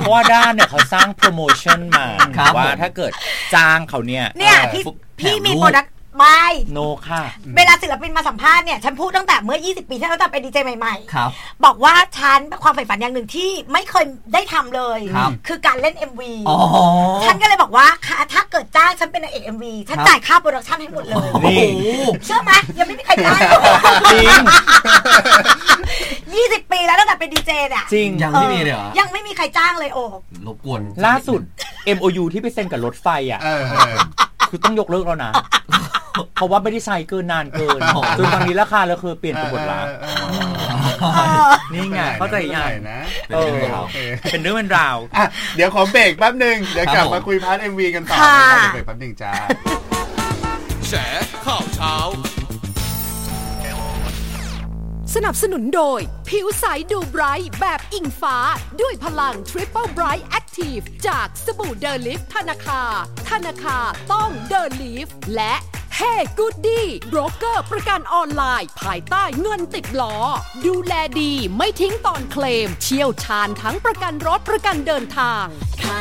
ราะว่าด้านเนี่ยเขาสร้างโปรโมชั่นมาว่าถ้าเกิดจ้างเขาเนี่ยพี่มีโปรดักต์ไม่โนค่ะเวลาศิลปินมาสัมภาษณ์เนี่ยฉันพูดตั้งแต่เมื่อ20 ปีที่แล้วตอนเป็นดีเจใหม่ๆบอกว่าฉันความใฝ่ฝันอย่างหนึ่งที่ไม่เคยได้ทำเลยคือการเล่น MV ฉันก็เลยบอกว่าถ้าเกิดจ้างฉันเป็นนางเอก MV ฉันจ่ายค่าโปรดักชั่นให้หมดเลยเชื่อไหมยังไม่มีใครจ้างจริง 20 ปีแล้วตั้งแต่เป็นดีเจเนี่ยจริงยังไม่มีเลยเหรอยังไม่มีใครจ้างเลยโอ้รบกวนล่าสุด MOU ที่ไปเซ็นกับรถไฟอ่ะคือต้องยกเลิกแล้วนะเพราะว่าไม่ได้ใช้เกินนานเกินจนตอนนี้ราคาแล้วคือเปลี่ยนไปหมดละนี่ไงเข้าใจยังนะเป็นเรื่องเป็นราวเดี๋ยวขอเบรกแป๊บนึงเดี๋ยวกลับมาคุยพาร์ท MV กันต่อเดี๋ยวเบรกแป๊บนึงจ้าแฉข่าวเช้าสนับสนุนโดยผิวใสดูไบรท์แบบอิงฟ้าด้วยพลัง Triple Bright Active จากสบู่เดลิฟธนาคารต้องเดลิฟและHey Goody โบรกเกอร์ประกันออนไลน์ภายใต้เงินติดล้อดูแลดีไม่ทิ้งตอนเคลมเชี่ยวชาญทั้งประกันรถประกันเดินทาง